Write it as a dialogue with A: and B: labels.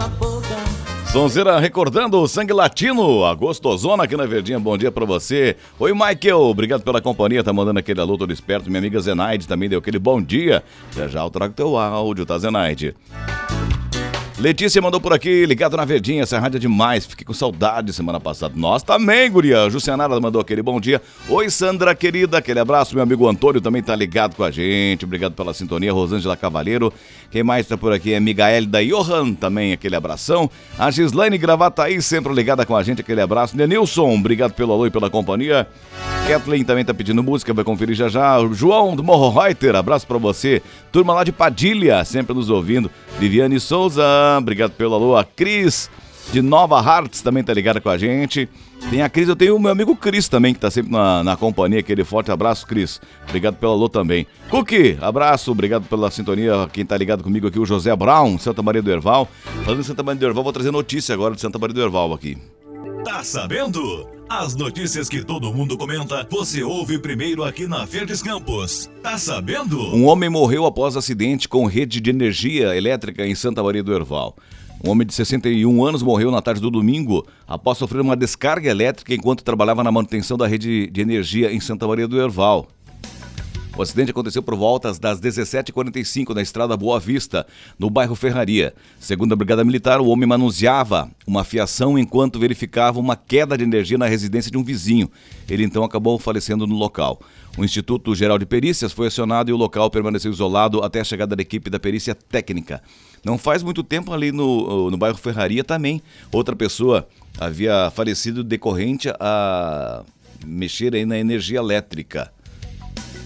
A: Sonzeira recordando o Sangue Latino, a gostosona aqui na Verdinha, bom dia pra você. Oi, Michael, obrigado pela companhia, tá mandando aquele alô todo esperto. Minha amiga Zenaide também deu aquele bom dia. Já eu trago teu áudio, tá, Zenaide? Letícia mandou por aqui, ligado na Verdinha, essa rádio é demais, fiquei com saudade semana passada. Nós também, guria. Jucianara mandou aquele bom dia. Oi, Sandra, querida, aquele abraço. Meu amigo Antônio também tá ligado com a gente, obrigado pela sintonia. Rosângela Cavaleiro, quem mais tá por aqui é Migael da Johan, também aquele abração. A Gislaine Gravataí, sempre ligada com a gente, aquele abraço. Denilson, obrigado pelo alô e pela companhia. Kathleen também tá pedindo música, vai conferir já já. João do Morro Reuter, abraço pra você. Turma lá de Padilha, sempre nos ouvindo. Viviane Souza, obrigado pelo alô. A Cris de Nova Hartz também tá ligada com a gente. Tem a Cris, eu tenho o meu amigo Cris também, que tá sempre na companhia. Aquele forte abraço, Cris. Obrigado pelo alô também. Cookie, abraço, obrigado pela sintonia. Quem tá ligado comigo aqui, o José Brown, Santa Maria do Herval. Falando em Santa Maria do Herval, vou trazer notícia agora de Santa Maria do Herval aqui.
B: Tá sabendo? As notícias que todo mundo comenta, você ouve primeiro aqui na Verdes Campos. Tá sabendo?
A: Um homem morreu após acidente com rede de energia elétrica em Santa Maria do Herval. Um homem de 61 anos morreu na tarde do domingo após sofrer uma descarga elétrica enquanto trabalhava na manutenção da rede de energia em Santa Maria do Herval. O acidente aconteceu por volta das 17h45 na estrada Boa Vista, no bairro Ferraria. Segundo a Brigada Militar, o homem manuseava uma fiação enquanto verificava uma queda de energia na residência de um vizinho. Ele então acabou falecendo no local. O Instituto Geral de Perícias foi acionado e o local permaneceu isolado até a chegada da equipe da perícia técnica. Não faz muito tempo ali no bairro Ferraria também, outra pessoa havia falecido decorrente a mexer aí na energia elétrica.